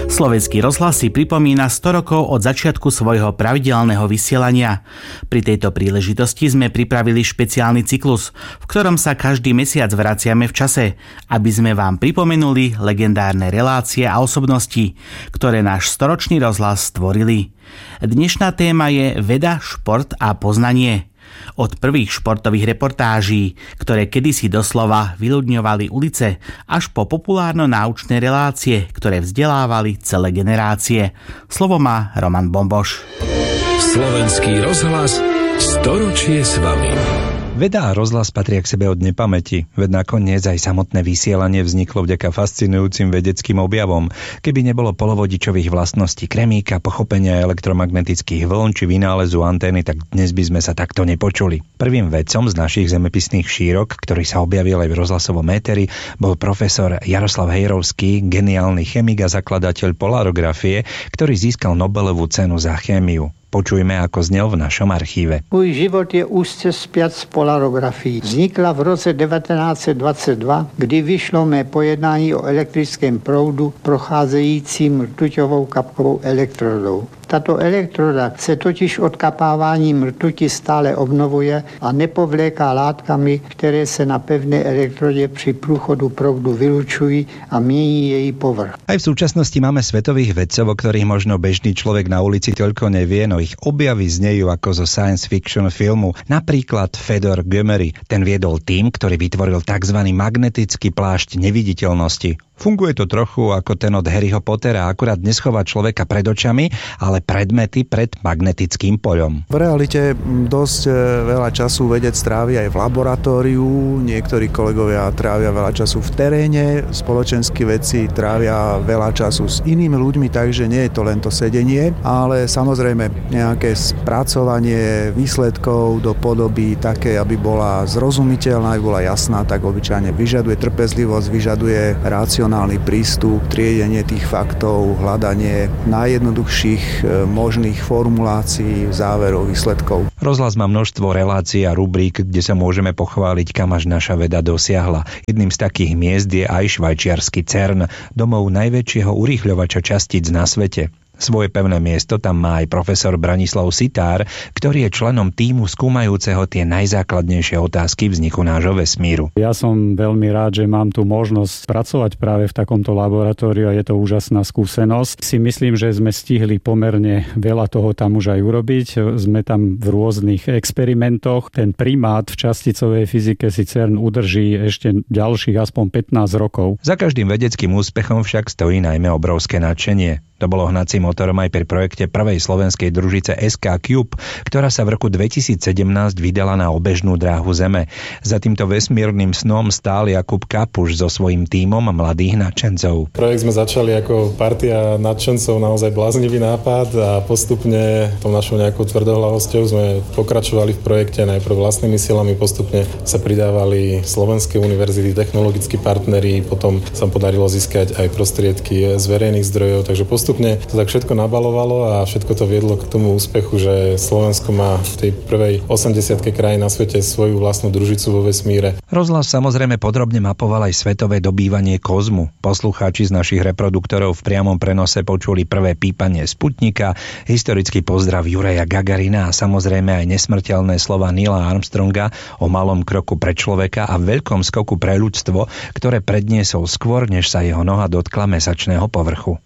Slovenský rozhlas si pripomína 100 rokov od začiatku svojho pravidelného vysielania. Pri tejto príležitosti sme pripravili špeciálny cyklus, v ktorom sa každý mesiac vraciame v čase, aby sme vám pripomenuli legendárne relácie a osobnosti, ktoré náš storočný rozhlas stvorili. Dnešná téma je veda, šport a poznanie. Od prvých športových reportáží, ktoré kedysi doslova vyľudňovali ulice, až po populárno-náučné relácie, ktoré vzdelávali celé generácie. Slovo má Roman Bomboš. Slovenský rozhlas, storočie s vami. Veda a rozhlas patria k sebe od nepamäti, veď nakoniec aj samotné vysielanie vzniklo vďaka fascinujúcim vedeckým objavom. Keby nebolo polovodičových vlastností kremíka, pochopenia elektromagnetických vln či vynálezu antény, tak dnes by sme sa takto nepočuli. Prvým vedcom z našich zemepisných šírok, ktorý sa objavil aj v rozhlasovom éteri, bol profesor Jaroslav Hejrovský, geniálny chemik a zakladateľ polarografie, ktorý získal Nobelovú cenu za chémiu. Počujme, ako znel v našom archíve. Můj život je úzce spjat s polarografií. Vznikla v roce 1922, kdy vyšlo mé pojednání o elektrickém proudu procházejícím rtuťovou kapkovou elektrodou. Tato elektroda se totiž odkapáváním rtuti stále obnovuje a nepovléká látkami, které se na pevné elektrodě při průchodu proudu vylučují a mění její povrch. Aj v súčasnosti máme svetových vedcov, o ktorých možno bežný človek na ulici toľko nevie, no ich objavy znejú ako zo science fiction filmu. Napríklad Fedor Gömery. Ten viedol tým, ktorý vytvoril tzv. Magnetický plášť neviditeľnosti. Funguje to trochu ako ten od Harryho Pottera, akurát neschová človeka pred očami, ale predmety pred magnetickým poľom. V realite dosť veľa času vedec trávi aj v laboratóriu, niektorí kolegovia trávia veľa času v teréne, spoločenskí vedci trávia veľa času s inými ľuďmi, takže nie je to len to sedenie, ale samozrejme nejaké spracovanie výsledkov do podoby také, aby bola zrozumiteľná, aby bola jasná, tak obyčajne vyžaduje trpezlivosť, vyžaduje racionálny prístup, triedenie tých faktov, hľadanie najjednoduchších možných formulácií, záverov, výsledkov. Rozhlas má množstvo relácií a rubrík, kde sa môžeme pochváliť, kam až naša veda dosiahla. Jedným z takých miest je aj švajčiarsky CERN, domov najväčšieho urýchľovača častíc na svete. Svoje pevné miesto tam má aj profesor Branislav Sitár, ktorý je členom tímu skúmajúceho tie najzákladnejšie otázky vzniku nášho vesmíru. Ja som veľmi rád, že mám tu možnosť pracovať práve v takomto laboratóriu a je to úžasná skúsenosť. Si myslím, že sme stihli pomerne veľa toho tam už aj urobiť. Sme tam v rôznych experimentoch. Ten primát v časticovej fyzike si CERN udrží ešte ďalších aspoň 15 rokov. Za každým vedeckým úspechom však stojí najmä obrovské nadšenie. To bolo hnacím motorom aj pri projekte prvej slovenskej družice SK Cube, ktorá sa v roku 2017 vydala na obežnú dráhu Zeme. Za týmto vesmírnym snom stál Jakub Kapuš so svojím tímom mladých nadšencov. Projekt sme začali ako partia nadšencov, naozaj bláznivý nápad a postupne tou našou nejakou tvrdohlavosťou sme pokračovali v projekte najprv vlastnými silami, postupne sa pridávali slovenské univerzity, technologickí partneri, potom sa podarilo získať aj prostriedky z verejných zdrojov, takže postupne to tak všetko nabalovalo a všetko to viedlo k tomu úspechu, že Slovensko má v tej prvej 80-ke krajín na svete svoju vlastnú družicu vo vesmíre. Rozhlas samozrejme podrobne mapoval aj svetové dobývanie kozmu. Poslucháči z našich reproduktorov v priamom prenose počuli prvé pípanie Sputnika, historický pozdrav Juraja Gagarina a samozrejme aj nesmrteľné slova Neila Armstronga o malom kroku pre človeka a veľkom skoku pre ľudstvo, ktoré predniesol skôr, než sa jeho noha dotkla mesačného povrchu.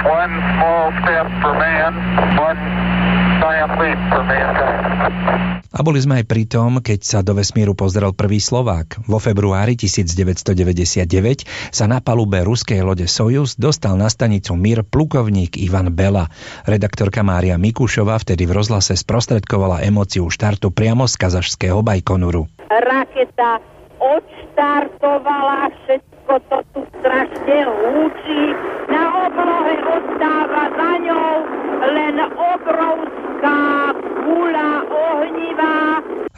A boli sme aj pri tom, keď sa do vesmíru pozrel prvý Slovák. Vo februári 1999 sa na palube ruskej lode Sojuz dostal na stanicu Mir plukovník Ivan Bela. Redaktorka Mária Mikušová vtedy v rozhlase sprostredkovala emóciu štartu priamo z kazašského Bajkonuru. Raketa odštartovala, všetko to tu strašne húči, na oblohe ostáva za ňou len obrovská guľa ohnivá.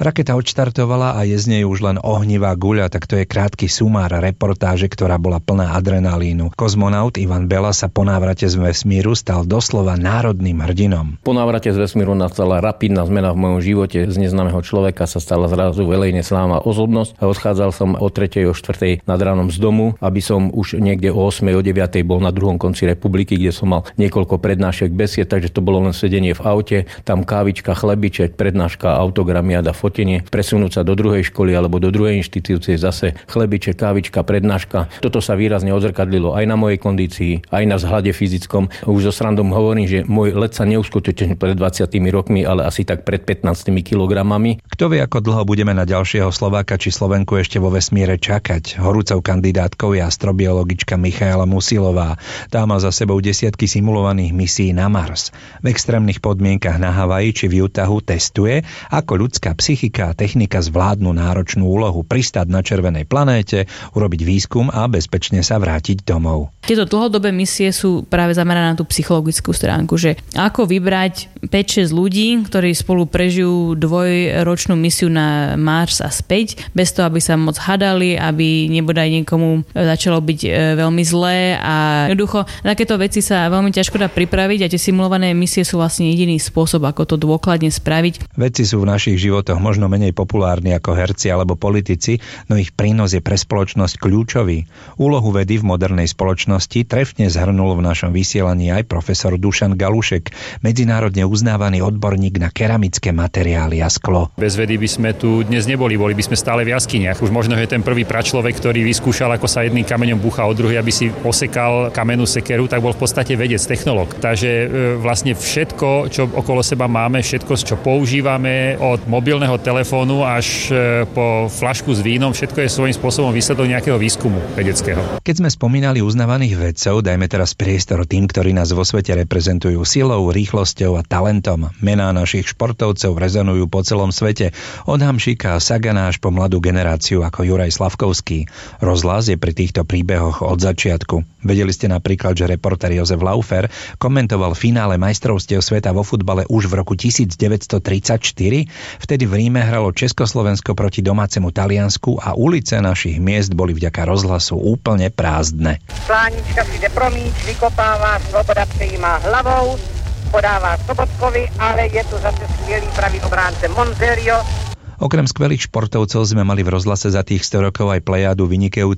Raketa odštartovala a je z nej už len ohnivá guľa, tak to je krátky sumár reportáže, ktorá bola plná adrenalínu. Kozmonaut Ivan Bela sa po návrate z vesmíru stal doslova národným hrdinom. Po návrate z vesmíru nastala rapidná zmena v mojom živote. Z neznámeho človeka sa stala zrazu velejne slávna osobnosť a odchádzal som o 3. o 4. nad ránom z domu, aby som už niekde o 8. o 9. bol na druhom konci republiky, kde som mal niekoľko prednášek, besied, takže to bolo len sedenie v aute, tam kávička, chlebiček, prednáška, autogramiada, fotenie, presunúť sa do druhej školy alebo do druhej inštitúcie, zase chlebiček, kávička, prednáška. Toto sa výrazne odzrkadlilo aj na mojej kondícii, aj na vzhľade fyzickom. Už so srandom hovorím, že môj let sa neuskutočnil pred 20 rokmi, ale asi tak pred 15 kilogramami. Kto vie, ako dlho budeme na ďalšieho Slováka či Slovenku ešte vo vesmíre čakať? Horúcou kandidátkou je astrobiologička Michaela Musilová. Tá má za sebou desiatky simulovaných misií na Mars. V extrémnych podmienkach na Havaji či v Utahu testuje, ako ľudská psychika a technika zvládnu náročnú úlohu pristáť na červenej planéte, urobiť výskum a bezpečne sa vrátiť domov. Tieto dlhodobé misie sú práve zamerané na tú psychologickú stránku, že ako vybrať 5-6 ľudí, ktorí spolu prežijú dvojročnú misiu na Mars a späť, bez toho, aby sa moc hadali, aby nebodaj niekomu začalo byť veľmi zlé a jednoducho takéto veci sa veľmi ťažko dá pripraviť a tie simulované misie sú vlastne jediný spôsob, ako to dôkladne spraviť. Vedci sú v našich životoch možno menej populárni ako herci alebo politici, no ich prínos je pre spoločnosť kľúčový. Úlohu vedy v modernej spoločnosti trefne zhrnul v našom vysielaní aj profesor Dušan Galušek, medzinárodne uznávaný odborník na keramické materiály a sklo. Bez vedy by sme tu dnes neboli, boli by sme stále v jaskyniach. Už možno, že ten prvý pračlovek, ktorý vyskúšal, ako sa jedným kameňom búcha od druhý, aby si osekal kamennú sekeru, tak bol v podstate vedec, technológ. Takže vlastne všetko, čo okolo seba máme, všetko, čo používame, od mobilného telefónu až po fľašku s vínom, všetko je svojím spôsobom výsledok nejakého výskumu vedeckého. Keď sme spomínali uznávaných vedcov, dajme teraz priestor tým, ktorí nás vo svete reprezentujú silou, rýchlosťou a talentom. Mená našich športovcov rezonujú po celom svete, od Hamšíka a Sagana až po mladú generáciu ako Juraj Slavkovský. Rozhlas je pri týchto príbehoch od začiatku. Vedeli ste napríklad, že reportér Jozef Laufer komentoval finále majstrovstiev sveta vo futbale už v roku 1934? Vtedy v Ríme hralo Československo proti domácemu Taliansku a ulice našich miest boli vďaka rozhlasu úplne prázdne. Plánička si jde pro míč, vykopává, Svoboda přejímá hlavou, podává Sobotkovi, ale je tu zase skvělý pravý obránce Monzerio. Okrem skvelých športovcov sme mali v rozhlase za tých 100 rokov aj plejádu vynikajúcich